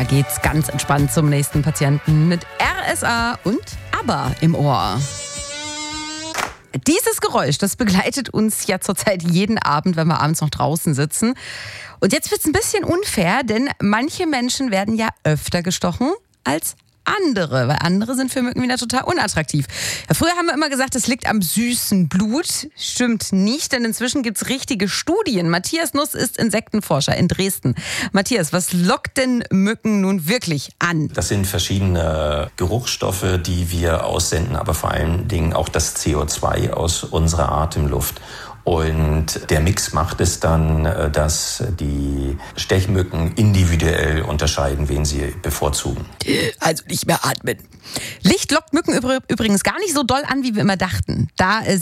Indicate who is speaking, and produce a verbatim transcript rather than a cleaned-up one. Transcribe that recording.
Speaker 1: Da geht's ganz entspannt zum nächsten Patienten mit R S A und ABBA im Ohr. Dieses Geräusch, das begleitet uns ja zurzeit jeden Abend, wenn wir abends noch draußen sitzen. Und jetzt wird's ein bisschen unfair, denn manche Menschen werden ja öfter gestochen als andere, weil andere sind für Mücken wieder total unattraktiv. Ja, früher haben wir immer gesagt, es liegt am süßen Blut. Stimmt nicht, denn inzwischen gibt's richtige Studien. Matthias Nuss ist Insektenforscher in Dresden. Matthias, was lockt denn Mücken nun wirklich an?
Speaker 2: Das sind verschiedene Geruchsstoffe, die wir aussenden, aber vor allen Dingen auch das C O zwei aus unserer Atemluft. Und der Mix macht es dann, dass die Stechmücken individuell unterscheiden, wen sie bevorzugen.
Speaker 1: Also nicht mehr atmen. Licht lockt Mücken übrigens gar nicht so doll an, wie wir immer dachten. Da